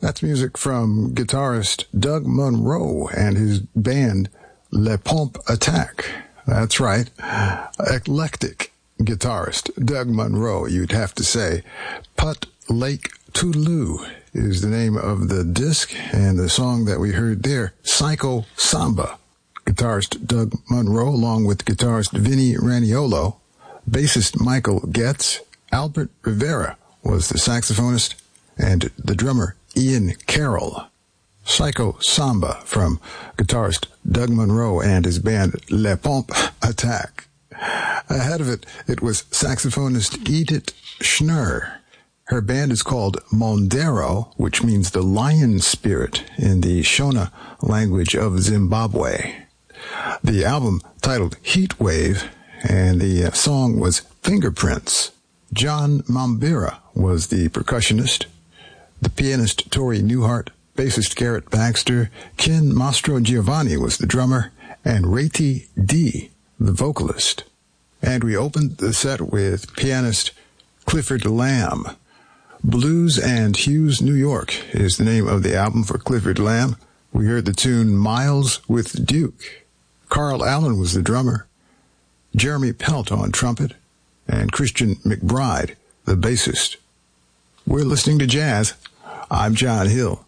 That's music from guitarist Doug Monroe and his band Le Pomp Attack. That's right. Eclectic guitarist Doug Monroe, you'd have to say. Putt Lake Toulouse is the name of the disc, and the song that we heard there, Psycho Samba. Guitarist Doug Monroe, along with guitarist Vinnie Raniolo, bassist Michael Getz, Albert Rivera was the saxophonist, and the drummer Ian Carroll. Psycho Samba from guitarist Doug Monroe and his band Le Pomp Attack. Ahead of it, it was saxophonist Edith Schnurr. Her band is called Mondero, which means the lion spirit in the Shona language of Zimbabwe. The album titled Heat Wave, and the song was Fingerprints. John Mambira was the percussionist. The pianist Tori Newhart, bassist Garrett Baxter, Ken Mastrogiovanni was the drummer, and Rati D, the vocalist. And we opened the set with pianist Clifford Lamb. Blues and Hughes, New York is the name of the album for Clifford Lamb. We heard the tune Miles with Duke. Carl Allen was the drummer, Jeremy Pelt on trumpet, and Christian McBride, the bassist. We're listening to jazz. I'm John Hill.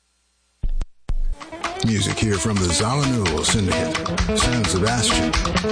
Music here from the Zawinul Syndicate, San Sebastian.